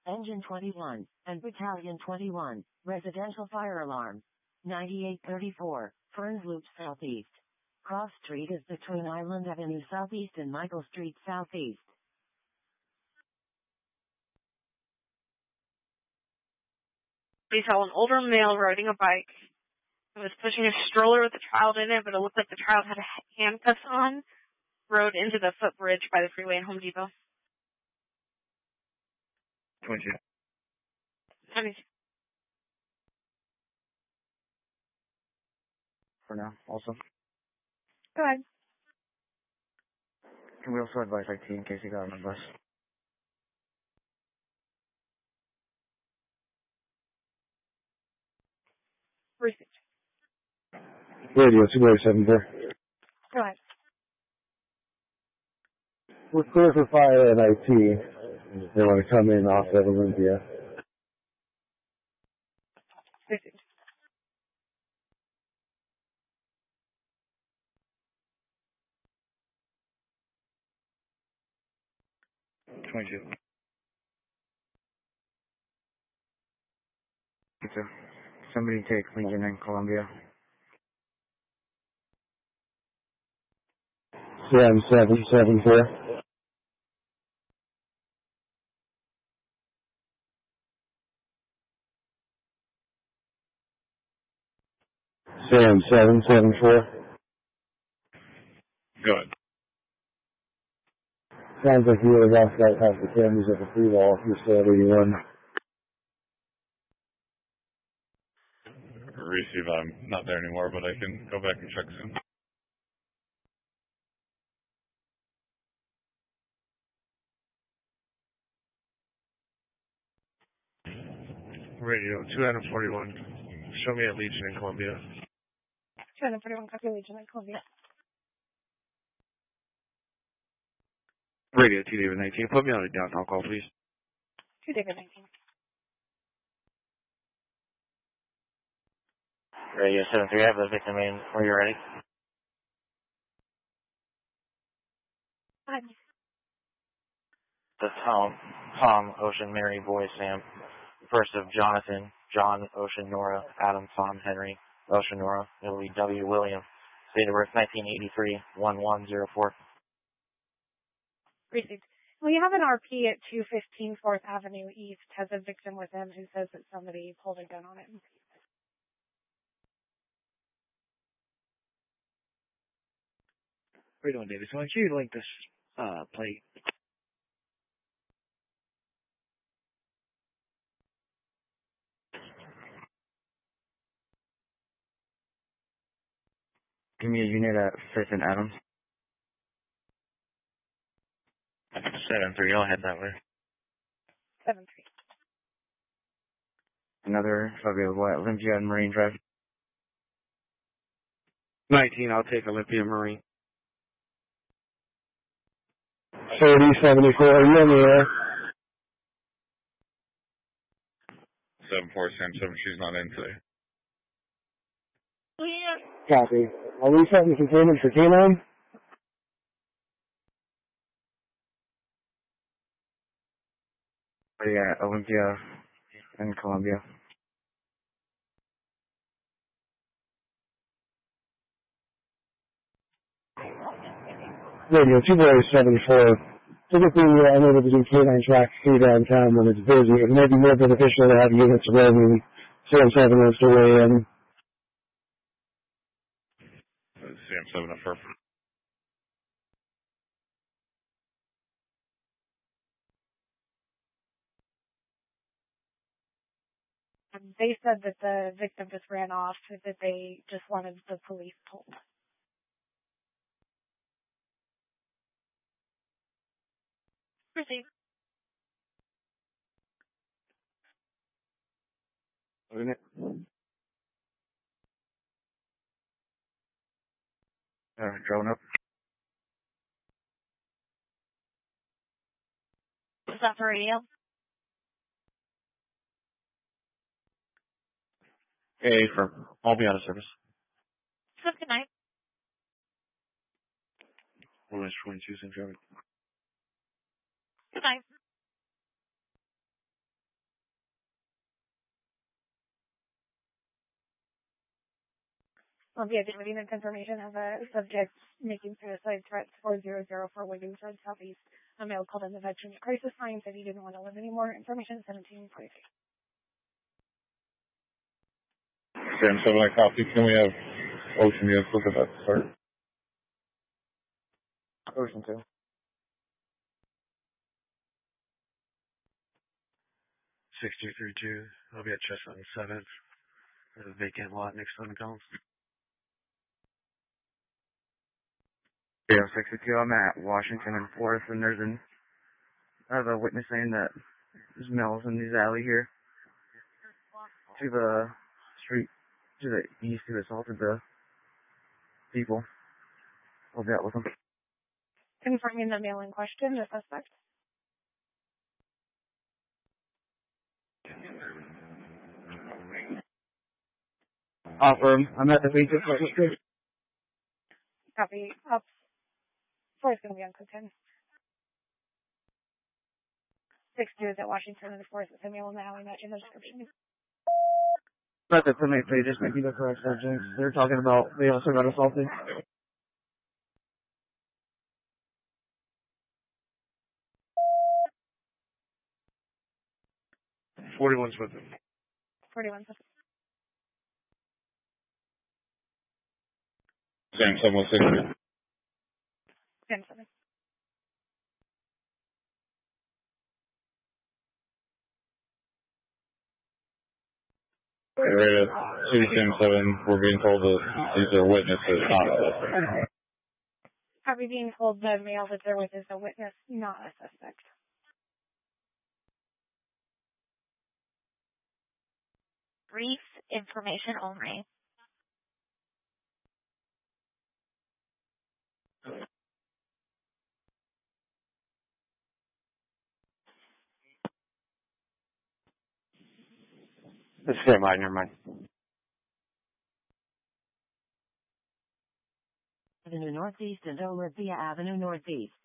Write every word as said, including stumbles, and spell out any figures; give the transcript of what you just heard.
Engine twenty-one, and Battalion twenty-one, Residential Fire Alarm. ninety-eight thirty-four, Ferns Loop Southeast. Cross Street is between Island Avenue Southeast and Michael Street Southeast. We saw an older male riding a bike. He was pushing a stroller with a child in it, but it looked like the child had handcuffs on. Rode into the footbridge by the freeway in Home Depot. twenty. twenty. For now, also. Go ahead. Can we also advise I T in case he got on the bus? Received. Radio two oh seven four. Go ahead. We're clear for fire at I T. They want to come in off of Olympia. Received. twenty-two. So, somebody take Lincoln and Columbia. seven seven seven four. Sam seven seven four. Good. Sounds like you would have lost that past the cameras at the free wall. You're still at eighty-one. Receive, I'm not there anymore, but I can go back and check soon. Radio two forty-one. Show me at Legion in Columbia. two forty-one, copy Legion in Columbia. Radio two David nineteen. Put me on a downtown call, please. two David nineteen. Radio seven three. I have the victim in. Are you ready? Go ahead. The Tom, Tom, Ocean, Mary, Boy, Sam. First of Jonathan, John, Ocean, Nora, Adam, Tom, Henry, Ocean, Nora. It'll be W. William. Date of birth nineteen eighty-three, one one zero four. Received. We have an R P at two fifteen fourth Avenue East. Has a victim with him who says that somebody pulled a gun on him. How are you doing, David? So why don't you link this uh, plate? Give me a unit at Fifth and Adams. seven three. I'll head that way. seven three. Another available at Olympia and Marine Drive. nineteen, I'll take Olympia Marine. thirty seventy-four. Are you in the air? seven four, Sam seven, she's not in today. Copy. Are we setting containment for K nine? Yeah, Olympia and Columbia. Radio two oh seven four. Typically, we're unable to do K nine tracks through downtown when it's busy. It may be more beneficial to have units roaming. Sam seven wants to weigh in. Sam seven up for. They said that the victim just ran off, that they just wanted the police told. Proceed. Isn't it? All right, drone up. Is that for radio? Hey, firm. I'll be out of service. Good night. one twenty-two, Saint Trevor. Good night. Columbia getting the confirmation of a subject making suicide threats four zero zero four Wiggins Road Southeast. A male called in the Veterans Crisis Line, said he didn't want to live anymore. Information seventeen forty-six. Sam seven, I copy. Can we have Ocean units look at that start? Ocean two. six two three two. I'll be at Chestnut and seventh. There's a vacant lot next to the cones. Yeah, sixty-two. I'm at Washington and fourth, and there's an I have a witness saying that there's males in this alley here to the street to the east who assaulted the people. We'll be out with them. Confirming the male in question, the suspect. Offer him. I'm at the feature. Copy. Up. Four is going to be on code ten. Six two is at Washington and fourth is a male in the alley matching the description. But the inmate, they just making the correct subjects. They're talking about they also got assaulted. forty-one's with them. forty-one. Sam seven one six. ten seven. Okay, right at City Sam seven, we're being told that these are witnesses, not suspects. Copy being told the male that they're with is a witness, not a suspect. Brief information only. This is mine, never mind. Avenue Northeast and Olympia Avenue Northeast.